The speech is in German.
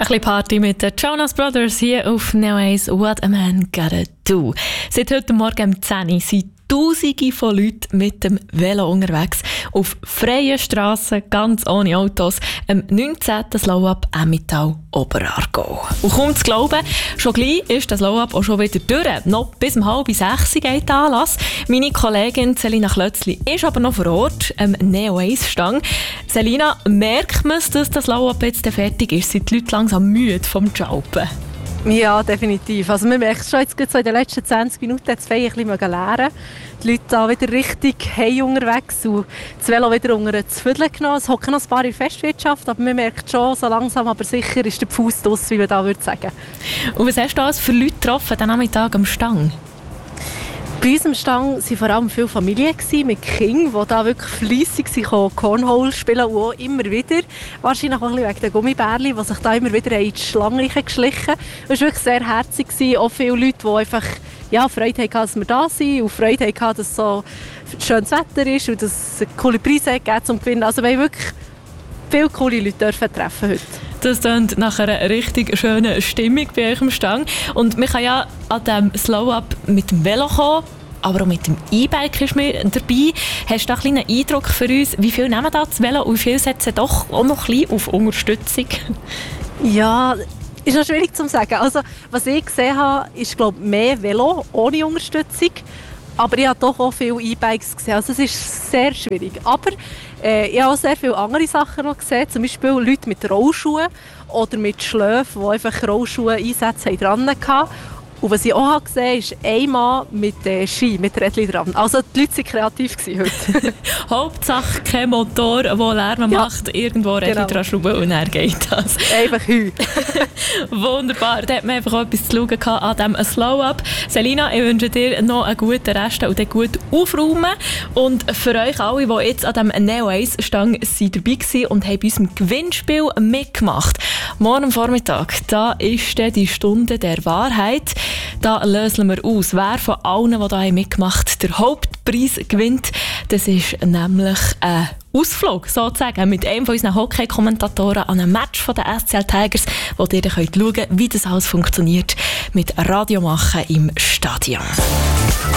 bisschen Party mit den Jonas Brothers hier auf Neo Ace What a Man Gotta Do. Seit heute Morgen um 10 Uhr sind Tausende von Leuten mit dem Velo unterwegs auf freien Strassen, ganz ohne Autos, am 19. Slow-Up Emmental Oberaargau. Und kaum zu glauben, schon gleich ist das Slow-Up auch schon wieder durch. Noch bis um 5:30 geht der Anlass. Meine Kollegin Selina Klötzli ist aber noch vor Ort am Neo Ace Stang. Selina, merkt man es, dass das Slow-Up jetzt fertig ist? Sind die Leute langsam müde vom Jumpen? Ja, definitiv. Also man merkt schon, jetzt so in den letzten 20 Minuten hat das Feier ein bisschen lernen. Die Leute da wieder richtig heim unterwegs und das Velo wieder unter das Viertel genommen. Es hocken noch ein paar in der Festwirtschaft, aber man merkt schon, so langsam aber sicher ist der Fuß draus, wie man da würde sagen. Und was hast du da für Leute getroffen, den Nachmittag am Stang? Bei uns am Stang waren vor allem viele Familien mit Kindern, die da wirklich fleissig Cornhole spielen und auch immer wieder. Wahrscheinlich auch ein bisschen wegen den Gummibärchen, die sich da immer wieder in die Schlange geschlichen haben. Es war wirklich sehr herzig. Auch viele Leute, die einfach Freude hatten, dass wir da sind und Freude hatten, dass es so schönes Wetter ist und dass es coole Preise gibt zum Gewinnen. Also wir haben wirklich viele coole Leute treffen heute. Das klingt nach einer richtig schönen Stimmung bei euch am Stang. Und man kann ja an diesem Slow-Up mit dem Velo kommen, aber auch mit dem E-Bike ist man dabei. Hast du da einen kleinen Eindruck für uns, wie viele nehmen da das Velo und wie viele setzen doch auch noch ein bisschen auf Unterstützung? Ja, ist noch schwierig zu sagen. Also, was ich gesehen habe, ist mehr Velo ohne Unterstützung. Aber ich habe doch auch viele E-Bikes gesehen. Also es ist sehr schwierig. Aber ich habe auch sehr viele andere Sachen noch gesehen. Zum Beispiel Leute mit Rollschuhen oder mit Schläfen, die einfach Rollschuhe-Einsätze dran hatten. Und was ich auch gesehen habe, ist ein Mann mit Ski, mit Rädchen dran. Also die Leute waren kreativ heute. Hauptsache kein Motor, der Lärm macht, irgendwo Rädchen dran schrauben und dann geht das. Einfach heu. Wunderbar, da hat man einfach auch etwas zu schauen an diesem Slow-Up. Selina, ich wünsche dir noch einen guten Rest und dann gut aufräumen. Und für euch alle, die jetzt an diesem Neo Ace Stang dabei waren und haben bei unserem Gewinnspiel mitgemacht. Morgen am Vormittag, da ist dann die Stunde der Wahrheit. Da lösen wir aus, wer von allen, die hier mitgemacht haben, den Hauptpreis gewinnt. Das ist nämlich ein Ausflug, sozusagen, mit einem von unseren Hockey-Kommentatoren an einem Match von den SCL Tigers, wo ihr dann schauen könnt, wie das alles funktioniert mit Radio machen im Stadion.